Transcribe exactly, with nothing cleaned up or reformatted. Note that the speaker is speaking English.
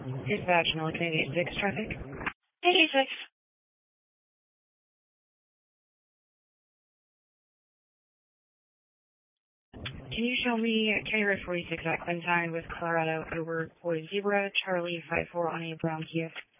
Dispatch, Millican eighty-six traffic. eighty-six. Can you show me Carrier forty-six at Clementine with Colorado over for Zebra, Charlie five four on a brown Kia?